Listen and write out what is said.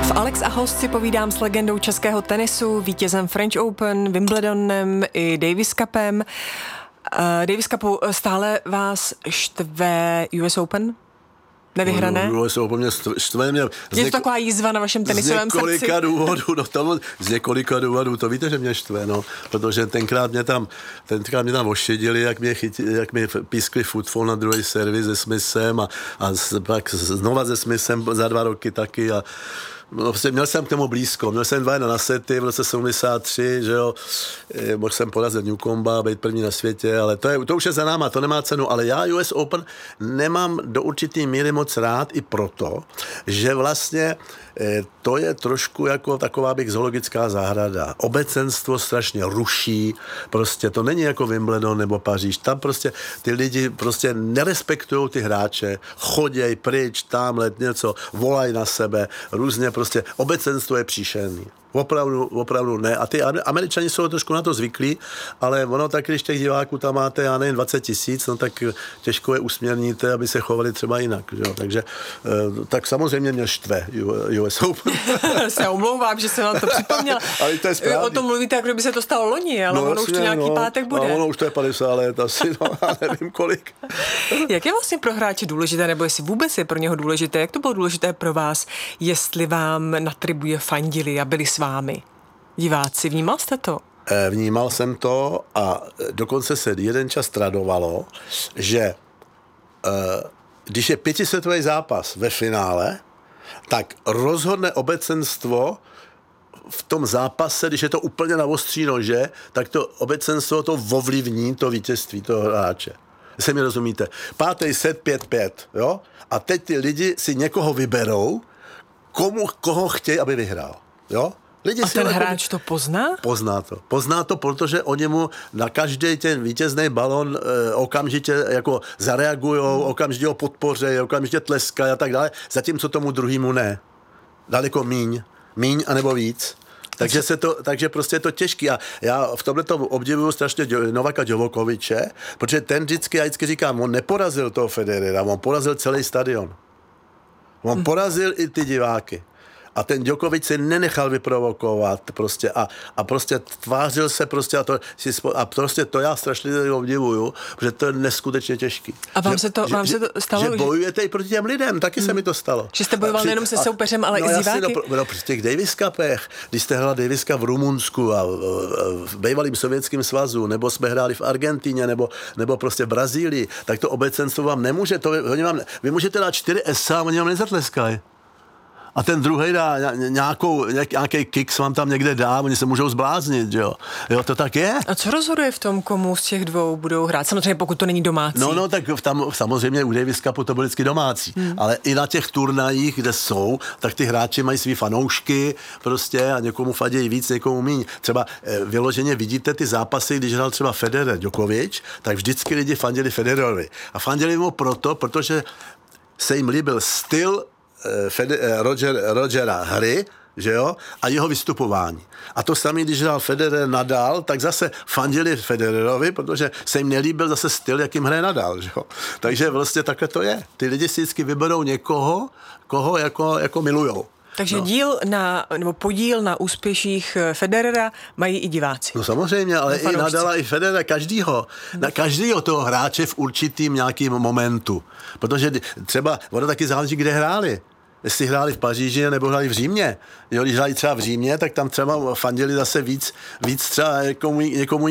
V Alex a host si povídám s legendou českého tenisu, vítězem French Open, Wimbledonem i Davis Cupem. Davis Cupu, stále vás štve US Open? Nevyhrané? US Open mě štve. Je to taková jízva na vašem tenisovém srdci? Z několika důvodů, to víte, že mě štve, no, protože tenkrát mě tam ošidili, jak mě pískli footfall na druhý servis se Smithem a pak znova se Smithem za 2 roky taky a vlastně měl jsem k tomu blízko. Měl jsem 2-1 na sety v roce 73, že jo. Mohl jsem porazit Newcomba, být první na světě, ale to už je za náma, to nemá cenu. Ale já US Open nemám do určitý míry moc rád i proto, že vlastně to je trošku jako taková bych zoologická zahrada. Obecenstvo strašně ruší, prostě to není jako Wimbledon nebo Paříž. Tam prostě ty lidi prostě nerespektují ty hráče, choděj pryč, tamhle něco, volají na sebe, různě prostě obecenstvo je příšerný. Opravdu ne. A ty Američani jsou trošku na to zvyklí, ale ono tak, když těch diváků tam máte, já nevím, 20 000, no tak těžko je usměrníte, aby se chovali třeba jinak. Že? Takže tak samozřejmě mě štve US Open. Se omlouvám, že jsem vám to připomněla. Ale to je správný. O tom mluvíte, jako kdyby se to stalo loni, ale ono už to nějaký pátek bude. Ono už to je 50 let asi, já nevím kolik. Jak je vlastně pro hráče důležité, nebo jestli vůbec je pro něho důležité, jak to bylo důležité pro vás, jestli vám na tribuje fandili a byli s vámi diváci? Vnímal jste to? Vnímal jsem to a dokonce se jeden čas tradovalo, že když je 5setový zápas ve finále, tak rozhodne obecenstvo v tom zápase, když je to úplně na ostří nože, tak to obecenstvo to ovlivní to vítězství toho hráče. Jestli mi rozumíte. 5. set 5-5, jo? A teď ty lidi si někoho vyberou, koho chtějí, aby vyhrál, jo? Lidi a ten hráč to pozná? Pozná to, protože oni mu na každý ten vítězný balon okamžitě jako zareagujou, okamžitě ho podpořejí, okamžitě tleskají a tak dále, zatímco tomu druhýmu ne. Daleko míň anebo víc. Takže prostě je to těžký. A já v tomhletom obdivuju strašně Novaka Djokoviče, protože ten já vždycky říkám, on neporazil toho Federera, on porazil celý stadion. On porazil i ty diváky. A ten Djokovic se nenechal vyprovokovat prostě a prostě tvářil se prostě a prostě to já strašně obdivuju, protože to je neskutečně těžký. A vám se to stalo? Že bojujete i proti těm lidem, taky se mi to stalo. Že jste bojoval nejenom se soupeřem, ale i s diváky? Při těch Davis Cupech, když jste hrála Davis Cup v Rumunsku a v bývalým Sovětském svazu, nebo jsme hráli v Argentíně, nebo prostě v Brazílii, tak to obecenstvo vám nemůže, vy můžete dát 4 esa a oni vám nezatleskají. A ten druhej dá nějaký kick vám tam někde dá, oni se můžou zbláznit, jo. Jo, to tak je. A co rozhoduje v tom, komu z těch dvou budou hrát? Samozřejmě, pokud to není domácí. No, tak tam samozřejmě u Davis Cupu to bylo vždycky domácí. Ale i na těch turnajích, kde jsou, tak ty hráči mají svý fanoušky prostě a někomu fadějí víc, někomu míň. Třeba vyloženě vidíte ty zápasy, když hrál třeba Federer Djokovic, tak vždycky lidi fandili Federerovi. A fandili mu protože se jim líbil styl Rogera hry, že jo, a jeho vystupování. A to samé, když hrál Federer Nadal, tak zase fandili Federerovi, protože se jim nelíbil zase styl, jakým hraje Nadal, že jo. Takže vlastně takhle to je. Ty lidi si vždycky vyberou někoho, koho jako milujou. Takže podíl na úspěších Federera mají i diváci. No samozřejmě, ale i Nadala, i Federera, na každýho toho hráče v určitým nějakým momentu. Protože třeba, ono taky záleží, kde hráli. Jestli hráli v Paříži nebo hráli v Římě. Jo, když hráli třeba v Římě, tak tam třeba fandili zase víc třeba někomu